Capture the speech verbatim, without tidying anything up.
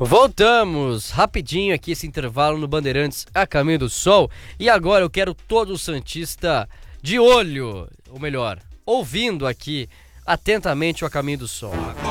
Voltamos rapidinho aqui esse intervalo no Bandeirantes a Caminho do Sol. E agora eu quero todo santista de olho, ou melhor, ouvindo aqui atentamente o A Caminho do Sol.